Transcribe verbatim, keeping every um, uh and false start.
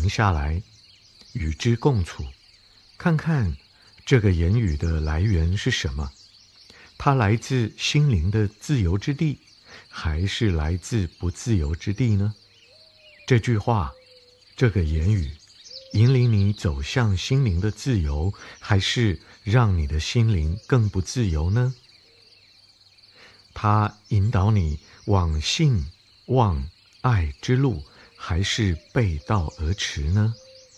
停下来，与之共处，看看这个言语的来源是什么？它来自心灵的自由之地，还是来自不自由之地呢？这句话，这个言语，引领你走向心灵的自由，还是让你的心灵更不自由呢？它引导你往信、望、爱之路，还是背道而驰呢？